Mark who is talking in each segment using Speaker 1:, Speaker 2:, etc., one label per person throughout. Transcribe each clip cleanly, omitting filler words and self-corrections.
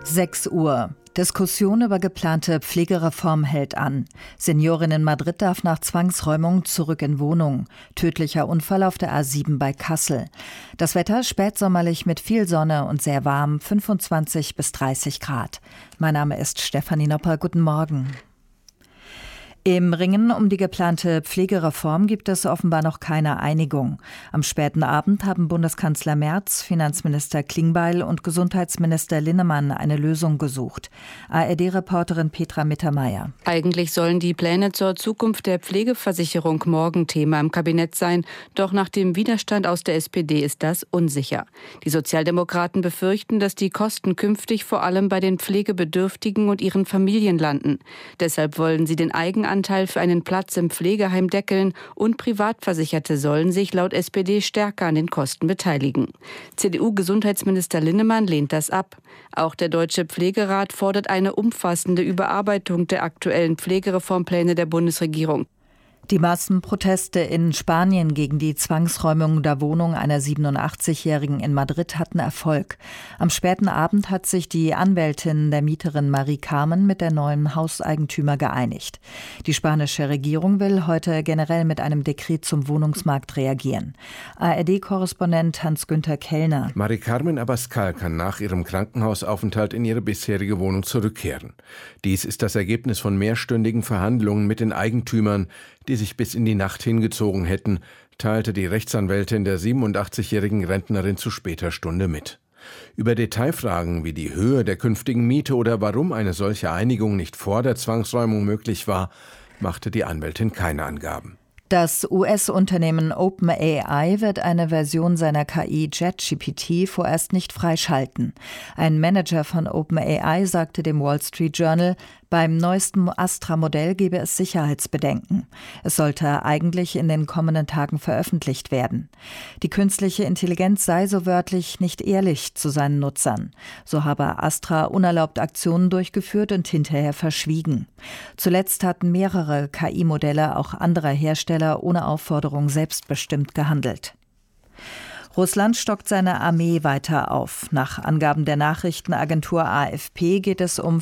Speaker 1: 6 Uhr. Diskussion über geplante Pflegereform hält an. Seniorin in Madrid darf nach Zwangsräumung zurück in Wohnung. Tödlicher Unfall auf der A7 bei Kassel. Das Wetter spätsommerlich mit viel Sonne und sehr warm, 25 bis 30 Grad. Mein Name ist Stefanie Nopper. Guten Morgen. Im Ringen um die geplante Pflegereform gibt es offenbar noch keine Einigung. Am späten Abend haben Bundeskanzler Merz, Finanzminister Klingbeil und Gesundheitsminister Linnemann eine Lösung gesucht. ARD-Reporterin Petra Mittermeier.
Speaker 2: Eigentlich sollen die Pläne zur Zukunft der Pflegeversicherung morgen Thema im Kabinett sein. Doch nach dem Widerstand aus der SPD ist das unsicher. Die Sozialdemokraten befürchten, dass die Kosten künftig vor allem bei den Pflegebedürftigen und ihren Familien landen. Deshalb wollen sie den Eigenanteil für einen Platz im Pflegeheim deckeln und Privatversicherte sollen sich laut SPD stärker an den Kosten beteiligen. CDU-Gesundheitsminister Linnemann lehnt das ab. Auch der Deutsche Pflegerat fordert eine umfassende Überarbeitung der aktuellen Pflegereformpläne der Bundesregierung.
Speaker 1: Die Massenproteste in Spanien gegen die Zwangsräumung der Wohnung einer 87-Jährigen in Madrid hatten Erfolg. Am späten Abend hat sich die Anwältin der Mieterin Marie Carmen mit der neuen Hauseigentümer geeinigt. Die spanische Regierung will heute generell mit einem Dekret zum Wohnungsmarkt reagieren. ARD-Korrespondent Hans-Günther Kellner.
Speaker 3: Marie Carmen Abascal kann nach ihrem Krankenhausaufenthalt in ihre bisherige Wohnung zurückkehren. Dies ist das Ergebnis von mehrstündigen Verhandlungen mit den Eigentümern, die sich bis in die Nacht hingezogen hätten, teilte die Rechtsanwältin der 87-jährigen Rentnerin zu später Stunde mit. Über Detailfragen wie die Höhe der künftigen Miete oder warum eine solche Einigung nicht vor der Zwangsräumung möglich war, machte die Anwältin keine Angaben.
Speaker 1: Das US-Unternehmen OpenAI wird eine Version seiner KI ChatGPT vorerst nicht freischalten. Ein Manager von OpenAI sagte dem Wall Street Journal, beim neuesten Astra-Modell gebe es Sicherheitsbedenken. Es sollte eigentlich in den kommenden Tagen veröffentlicht werden. Die künstliche Intelligenz sei so wörtlich nicht ehrlich zu seinen Nutzern. So habe Astra unerlaubt Aktionen durchgeführt und hinterher verschwiegen. Zuletzt hatten mehrere KI-Modelle auch anderer Hersteller ohne Aufforderung selbstbestimmt gehandelt. Russland stockt seine Armee weiter auf. Nach Angaben der Nachrichtenagentur AFP geht es um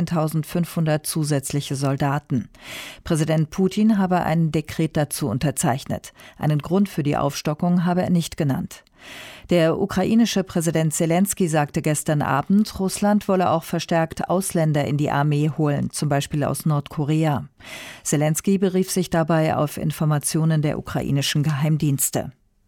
Speaker 1: 15.500 zusätzliche Soldaten. Präsident Putin habe ein Dekret dazu unterzeichnet. Einen Grund für die Aufstockung habe er nicht genannt. Der ukrainische Präsident Selenskyj sagte gestern Abend, Russland wolle auch verstärkt Ausländer in die Armee holen, zum Beispiel aus Nordkorea. Selenskyj berief sich dabei auf Informationen der ukrainischen Geheimdienste.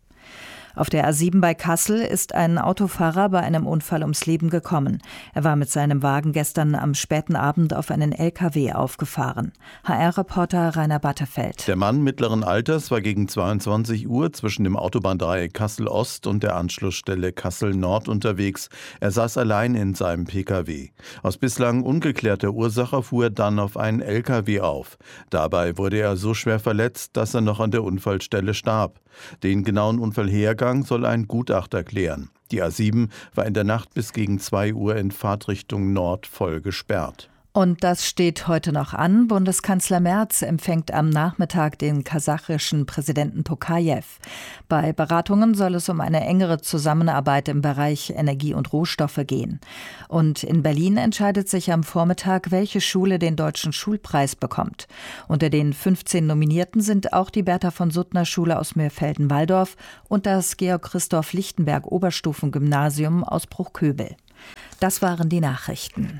Speaker 1: Auf der A7 bei Kassel ist ein Autofahrer bei einem Unfall ums Leben gekommen. Er war mit seinem Wagen gestern am späten Abend auf einen LKW aufgefahren. HR-Reporter Rainer Battefeld.
Speaker 4: Der Mann mittleren Alters war gegen 22 Uhr zwischen dem Autobahndreieck Kassel-Ost und der Anschlussstelle Kassel-Nord unterwegs. Er saß allein in seinem Pkw. Aus bislang ungeklärter Ursache fuhr er dann auf einen LKW auf. Dabei wurde er so schwer verletzt, dass er noch an der Unfallstelle starb. Den genauen Unfallhergang soll ein Gutachter klären. Die A7 war in der Nacht bis gegen 2 Uhr in Fahrtrichtung Nord voll gesperrt.
Speaker 1: Und das steht heute noch an. Bundeskanzler Merz empfängt am Nachmittag den kasachischen Präsidenten Tokajew. Bei Beratungen soll es um eine engere Zusammenarbeit im Bereich Energie und Rohstoffe gehen. Und in Berlin entscheidet sich am Vormittag, welche Schule den Deutschen Schulpreis bekommt. Unter den 15 Nominierten sind auch die Bertha von Suttner Schule aus Mörfelden-Walldorf und das Georg-Christoph-Lichtenberg Oberstufengymnasium aus Bruchköbel. Das waren die Nachrichten.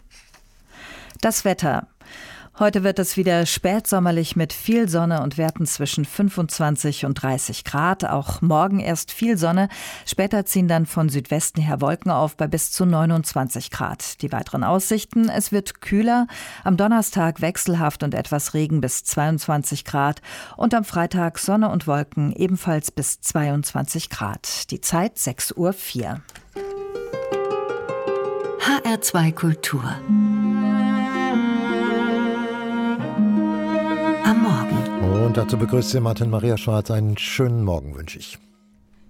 Speaker 1: Das Wetter. Heute wird es wieder spätsommerlich mit viel Sonne und Werten zwischen 25 und 30 Grad. Auch morgen erst viel Sonne. Später ziehen dann von Südwesten her Wolken auf bei bis zu 29 Grad. Die weiteren Aussichten: Es wird kühler. Am Donnerstag wechselhaft und etwas Regen bis 22 Grad. Und am Freitag Sonne und Wolken ebenfalls bis 22 Grad. Die Zeit 6:04 Uhr.
Speaker 5: HR2 Kultur. Am Morgen.
Speaker 6: Und dazu begrüßt Sie Martin Maria Schwarz. Einen schönen Morgen wünsche ich.